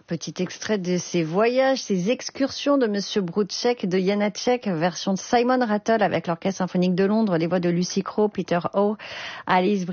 Petit extrait de ces voyages, ces excursions de Monsieur Broodschek, de Janacek, version de Simon Rattle avec l'Orchestre symphonique de Londres, les voix de Lucy Crowe, Peter Howe, Alice